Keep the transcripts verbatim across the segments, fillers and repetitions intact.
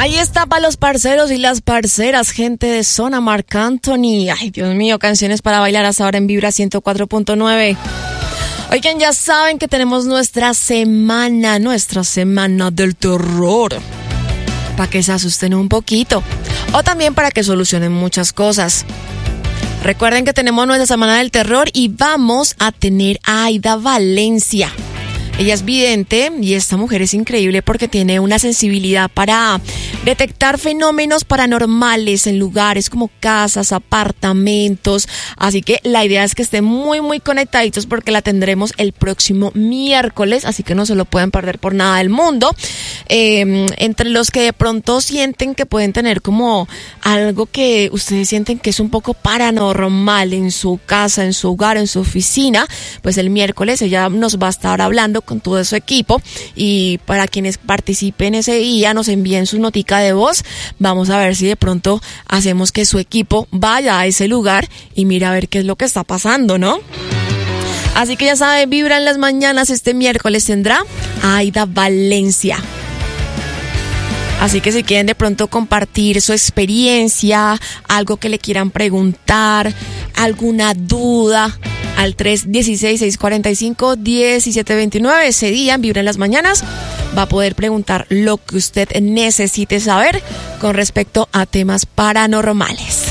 Ahí está para los parceros y las parceras, gente de zona Marc Anthony. Ay, Dios mío, canciones para bailar hasta ahora en Vibra ciento cuatro punto nueve. Oigan, ya saben que tenemos nuestra semana, nuestra semana del terror. Para que se asusten un poquito. O también para que solucionen muchas cosas. Recuerden que tenemos nuestra semana del terror y vamos a tener a Aida Valencia. Ella es vidente y esta mujer es increíble porque tiene una sensibilidad para detectar fenómenos paranormales en lugares como casas, apartamentos. Así que la idea es que estén muy, muy conectaditos porque la tendremos el próximo miércoles. Así que no se lo pueden perder por nada del mundo. Eh, entre los que de pronto sienten que pueden tener como algo que ustedes sienten que es un poco paranormal en su casa, en su hogar, en su oficina, pues el miércoles ella nos va a estar hablando con todo su equipo y para quienes participen ese día nos envíen su notica de voz. Vamos a ver si de pronto hacemos que su equipo vaya a ese lugar y mira a ver qué es lo que está pasando, ¿no? Así que ya saben, Vibra en las mañanas este miércoles tendrá a Aida Valencia. Así que si quieren de pronto compartir su experiencia, algo que le quieran preguntar, alguna duda, al tres uno seis, seis cuatro cinco, uno siete dos nueve, ese día en Vibra en las mañanas va a poder preguntar lo que usted necesite saber con respecto a temas paranormales.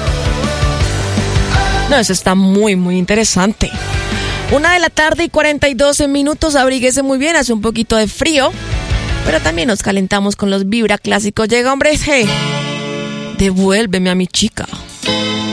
No, eso está muy, muy interesante. Una de la tarde y cuarenta y dos minutos, abríguese muy bien, hace un poquito de frío. Pero también nos calentamos con los Vibra clásicos. Llega, hombre, hey, devuélveme a mi chica.